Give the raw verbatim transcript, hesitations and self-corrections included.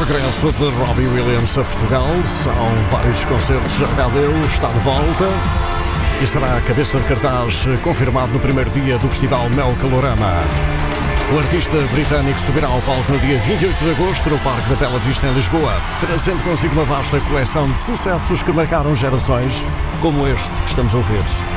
regresso de Robbie Williams a Portugal. São vários concertos, já deu, está de volta e será a cabeça de cartaz confirmado no primeiro dia do festival Mel Calorama. O artista britânico subirá ao palco no dia vinte e oito de agosto no Parque da Bela Vista em Lisboa, trazendo consigo uma vasta coleção de sucessos que marcaram gerações, como este que estamos a ouvir.